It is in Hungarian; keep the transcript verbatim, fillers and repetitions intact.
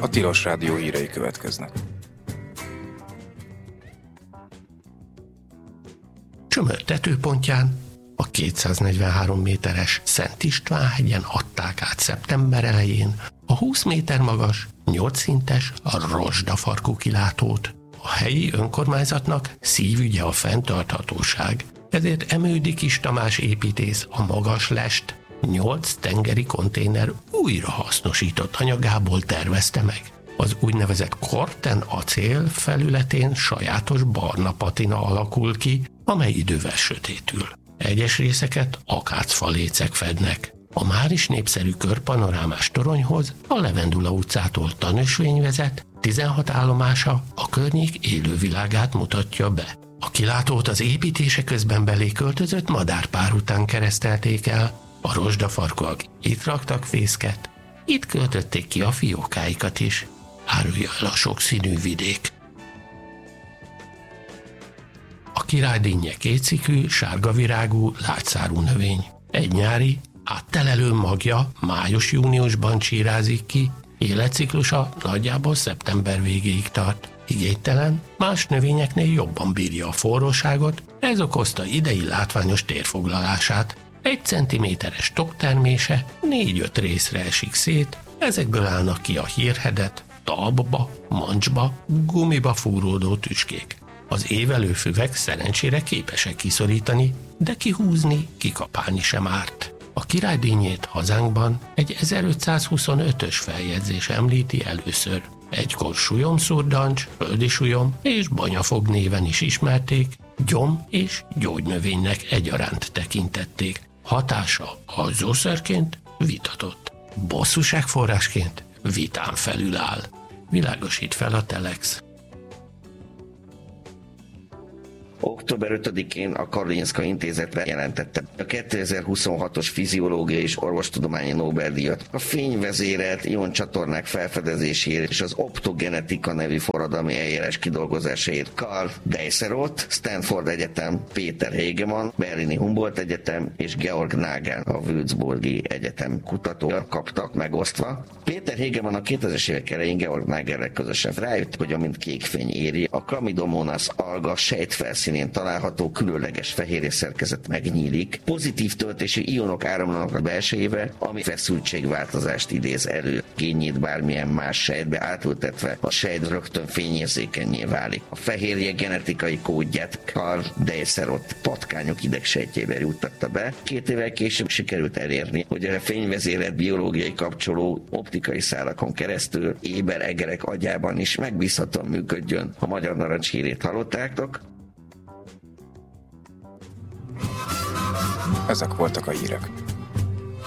A Tilos Rádió hírei következnek. Csömör tetőpontján, a kétszáznegyvenhárom méteres Szent István-hegyen adták át szeptember elején a húsz méter magas, nyolc szintes a rozsdafarkú kilátót. A helyi önkormányzatnak szívügye a fenntarthatóság, ezért Emődi Kis Tamás építész a magas lest nyolc tengeri konténer újrahasznosított anyagából tervezte meg. Az úgynevezett Corten acél felületén sajátos barna patina alakul ki, amely idővel sötétül. Egyes részeket akácfalécek fednek. A már is népszerű körpanorámás toronyhoz a Levendula utcától tanösvény vezet, tizenhat állomása a környék élővilágát mutatja be. A kilátót az építése közben belé költözött madárpár után keresztelték el, a rozsdafarkúak itt raktak fészket, itt költötték ki a fiókáikat is, árulja el a sokszínű vidék. A királydinnye kétszikű, sárgavirágú, lágyszárú növény. Egy nyári, áttelelő magja május-júniusban csírázik ki, életciklusa nagyjából szeptember végéig tart. Igénytelen, más növényeknél jobban bírja a forróságot, ez okozta idei látványos térfoglalását. Egy centiméteres toktermése négy-öt részre esik szét, ezekből állnak ki a hírhedet, talpba, mancsba, gumiba fúródó tüskék. Az évelő füvek szerencsére képesek kiszorítani, de kihúzni, kikapálni sem árt. A királydínyét hazánkban egy ezerötszázhuszonötös feljegyzés említi először. Egykor sujomszurdancs, földi sujom és banyafog néven is ismerték, gyom és gyógynövénynek egyaránt tekintették. Hatása alzószerként vitatott. Bosszúságforrásként vitán felül áll. Világosít fel a Telex. október ötödikén a Karolinska Intézetre jelentette a kétezer-huszonhatos fiziológiai és orvostudományi Nobel-díjat a fényvezérelt ioncsatornák felfedezéséért és az optogenetika nevű forradalmi eljárás kidolgozásáért Karl Deisseroth, Stanford Egyetem, Péter Hegemann, Berlini Humboldt Egyetem és Georg Nagel, a Würzburgi Egyetem kutatók kaptak megosztva. Péter Hegemann a kétezres évek elején Georg Nagelrel közösen rájött, hogy amint kék fény éri, a Chlamydomonas alga sejtfelszínén található különleges fehérje szerkezet megnyílik, pozitív töltésű ionok áramlanak a belsejébe, ami feszültségváltozást idéz elő. Génjét bármilyen más sejtbe átültetve a sejt rögtön fényérzékennyé válik. A fehérje genetikai kódját Karl Deisseroth patkányok idegsejtjébe juttatta be. Két évvel később sikerült elérni, hogy a fényvezérelt biológiai kapcsoló optikai szálakon keresztül éber egerek agyában is megbízhatóan működjön. A magyar narancs hírét hallottátok? Ezek voltak a hírek.